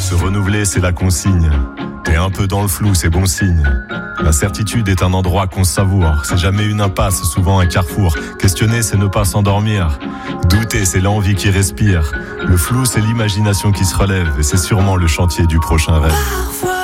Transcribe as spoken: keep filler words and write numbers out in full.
Se renouveler, c'est la consigne. T'es un peu dans le flou, c'est bon signe. L'incertitude est un endroit qu'on savoure. C'est jamais une impasse, souvent un carrefour. Questionner, c'est ne pas s'endormir. Douter, c'est l'envie qui respire. Le flou, c'est l'imagination qui se relève. Et c'est sûrement le chantier du prochain rêve. Parfois